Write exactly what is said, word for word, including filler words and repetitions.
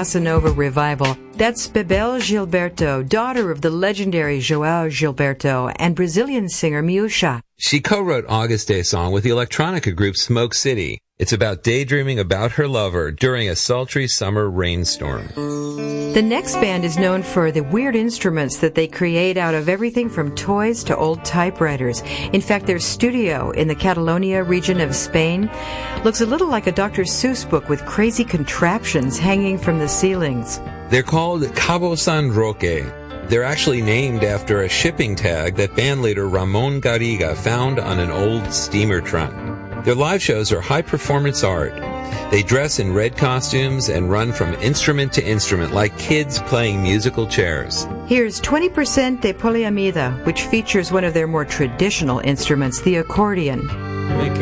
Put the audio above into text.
Bossa Nova revival. That's Bebel Gilberto, daughter of the legendary João Gilberto and Brazilian singer Miúcha. She co-wrote August Day song with the electronica group Smoke City. It's about daydreaming about her lover during a sultry summer rainstorm. The next band is known for the weird instruments that they create out of everything from toys to old typewriters. In fact, their studio in the Catalonia region of Spain looks a little like a Doctor Seuss book with crazy contraptions hanging from the ceilings. They're called Cabo San Roque. They're actually named after a shipping tag that bandleader Ramon Garriga found on an old steamer trunk. Their live shows are high-performance art. They dress in red costumes and run from instrument to instrument like kids playing musical chairs. Here's twenty percent de Poliamida, which features one of their more traditional instruments, the accordion. Me